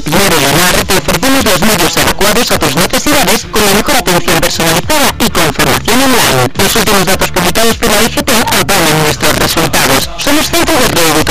Piñero y Lamar te ofrecemos los medios adecuados a tus necesidades con la mejor atención personalizada y con formación online. Los últimos datos publicados por la IGE